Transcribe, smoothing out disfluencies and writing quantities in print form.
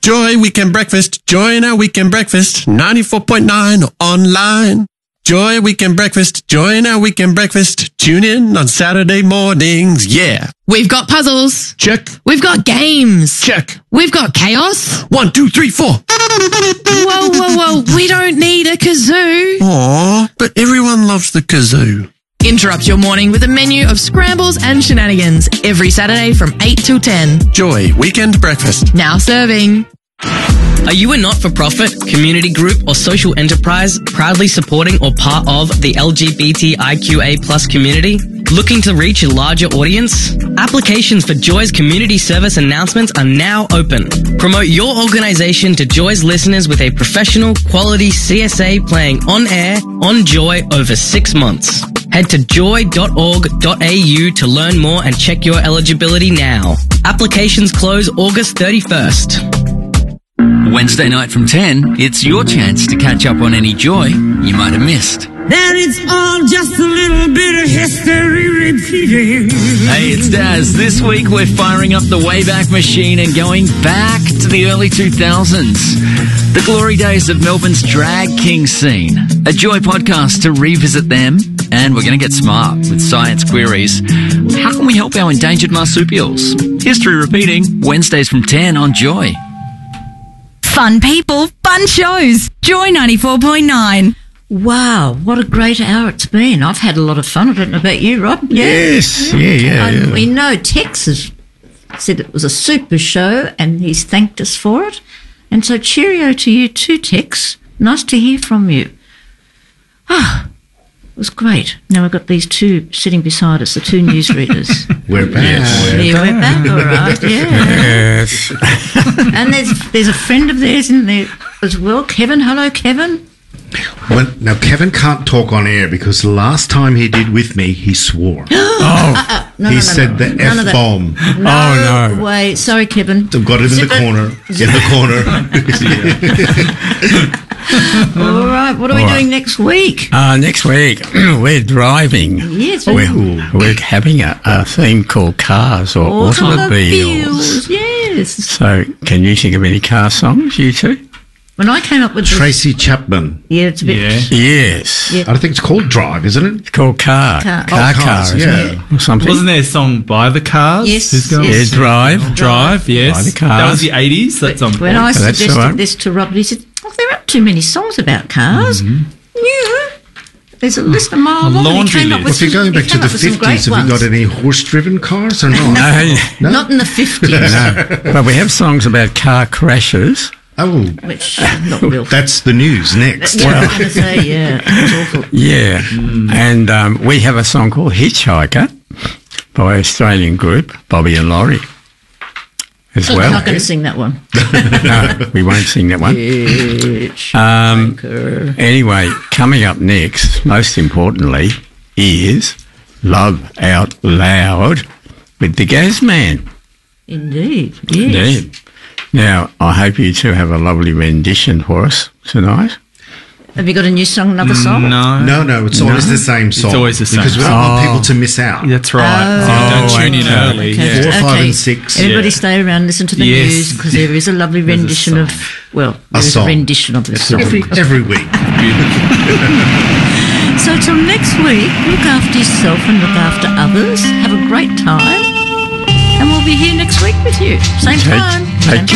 Joy Weekend Breakfast. Join our weekend breakfast. 94.9 online. Joy Weekend Breakfast. Join our weekend breakfast. Tune in on Saturday mornings. Yeah. We've got puzzles. Check. We've got games. Check. We've got chaos. 1, 2, 3, 4. Whoa. We don't need a kazoo. Aw, but everyone loves the kazoo. Interrupt your morning with a menu of scrambles and shenanigans every Saturday from 8 till 10. Joy Weekend Breakfast. Now serving. Are you a not-for-profit, community group or social enterprise proudly supporting or part of the LGBTIQA+ community? Looking to reach a larger audience? Applications for Joy's community service announcements are now open. Promote your organisation to Joy's listeners with a professional, quality CSA playing on air, on Joy over 6 months. Head to joy.org.au to learn more and check your eligibility now. Applications close August 31st. Wednesday night from 10, it's your chance to catch up on any Joy you might have missed. That it's all just a little bit of history repeating. Hey, it's Daz. This week we're firing up the Wayback Machine and going back to the early 2000s. The glory days of Melbourne's drag king scene. A Joy podcast to revisit them, and we're going to get smart with science queries. How can we help our endangered marsupials? History repeating, Wednesdays from 10 on Joy. Fun people, fun shows. Joy 94.9. Wow, what a great hour it's been. I've had a lot of fun. I don't know about you, Rob. Yes, yeah. We know Tex has said it was a super show and he's thanked us for it. And so cheerio to you too, Tex. Nice to hear from you. It was great. Now we've got these two sitting beside us, the two newsreaders. We're back. We're back, all right, yeah. Yes. And there's a friend of theirs in there as well, Kevin. Hello, Kevin. Now, Kevin can't talk on air because the last time he did with me, he swore. He said the F-bomb. No way. Sorry, Kevin. I've got it in the corner. All right, what are we doing next week? Next week, we're driving. Yes, we're having a theme called Cars or Automobiles. Yes. So, can you think of any car songs, you two? When I came up with Tracy Chapman. Yeah, it's a bit... Yes. Yeah. I think it's called Drive, isn't it? It's called Cars, yeah. Isn't it? Or something. Wasn't there a song by the Cars? Yes. Yeah, Drive, yes. By the Cars. That was the 80s. That's on When I suggested this to Rob, he said, there aren't too many songs about cars. Mm-hmm. Yeah. There's a list of miles long. If you're going back to the 50s, have you got any horse-driven cars or not? No? Not in the 50s. No. But we have songs about car crashes. Oh, which not real. That's the news next. Yeah, I was going to say, yeah, it's awful. Yeah, and we have a song called Hitchhiker by Australian group Bobby and Laurie as well. I'm not going to sing that one. No, we won't sing that one. Anyway, coming up next, most importantly, is Love Out Loud with the Gazman. Indeed, yes. Indeed. Now, I hope you two have a lovely rendition for us tonight. Have you got a new song, another song? No, it's always the same song. It's always the same. Because we don't want people to miss out. That's right. Don't tune in early. Okay. 4, 5 and 6. Everybody stay around and listen to the news because there is a lovely rendition of, a rendition of this song. Every week. So till next week, look after yourself and look after others. Have a great time. And we'll be here next week with you. Same time.